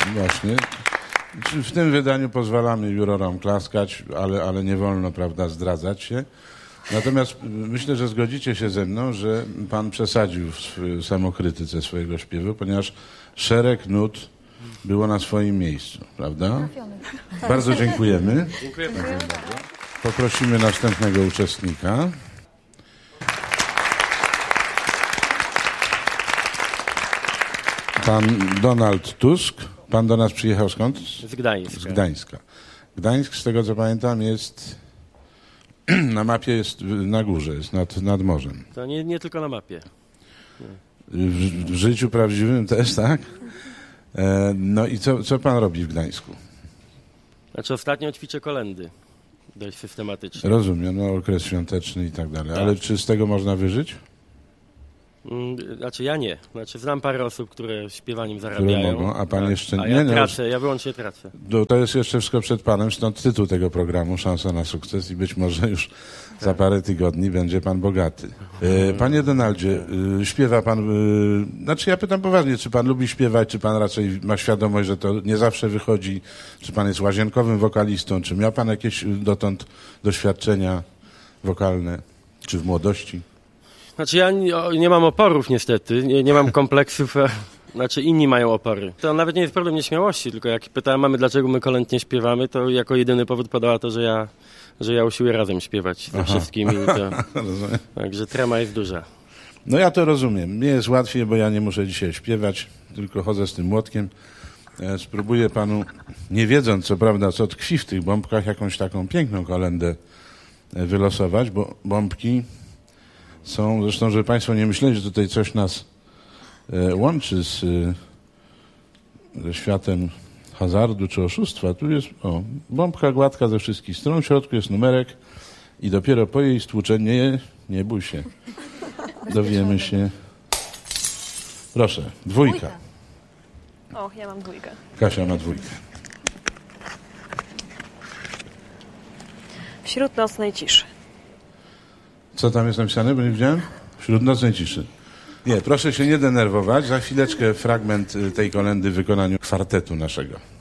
Właśnie. W tym wydaniu pozwalamy jurorom klaskać, ale nie wolno, prawda, zdradzać się. Natomiast myślę, że zgodzicie się ze mną, że pan przesadził w samokrytyce swojego śpiewu, ponieważ szereg nut było na swoim miejscu, prawda? Bardzo dziękujemy. Dziękujemy. Bardzo. Poprosimy następnego uczestnika. Pan Donald Tusk. Pan do nas przyjechał skąd? Z Gdańska. Z Gdańska. Gdańsk, z tego co pamiętam, jest na mapie, jest na górze, jest nad morzem. To nie tylko na mapie. W życiu prawdziwym też, tak? No i co pan robi w Gdańsku? Znaczy ostatnio ćwiczę kolędy. Dość systematycznie. Rozumiem, no okres świąteczny i tak dalej. Tak. Ale czy z tego można wyżyć? Znaczy ja nie. Znaczy znam parę osób, które śpiewaniem Które zarabiają. mogą, a pan jeszcze A nie? ja No, tracę, ja wyłącznie tracę. to jest jeszcze wszystko przed panem, stąd tytuł tego programu, Szansa na sukces i być może już za parę tygodni będzie pan bogaty. Panie Donaldzie, śpiewa pan, znaczy ja pytam poważnie, czy pan lubi śpiewać, czy pan raczej ma świadomość, że to nie zawsze wychodzi, czy pan jest łazienkowym wokalistą, czy miał pan jakieś dotąd doświadczenia wokalne, czy w młodości? Znaczy ja nie mam oporów niestety, nie mam kompleksów, znaczy inni mają opory. To nawet nie jest problem nieśmiałości, tylko jak pytałem mamy, dlaczego my kolęd nie śpiewamy, to jako jedyny powód podała to, że ja usiłuję razem śpiewać ze wszystkimi. Rozumiem. Także trema jest duża. No ja to rozumiem. Mnie jest łatwiej, bo ja nie muszę dzisiaj śpiewać, tylko chodzę z tym młotkiem. Spróbuję panu, nie wiedząc co prawda, co tkwi w tych bombkach, jakąś taką piękną kolędę wylosować, bo bombki są, zresztą, żeby państwo nie myśleli, że tutaj coś nas łączy ze światem hazardu czy oszustwa. Tu jest bombka gładka ze wszystkich stron, w środku jest numerek i dopiero po jej stłuczeniu, nie bój się, dowiemy się. Proszę, 2. O, ja mam 2. Kasia ma 2. Wśród nocnej ciszy. Co tam jest napisane, bo nie widziałem? Wśród nocnej ciszy. Nie, proszę się nie denerwować. Za chwileczkę fragment tej kolędy w wykonaniu kwartetu naszego.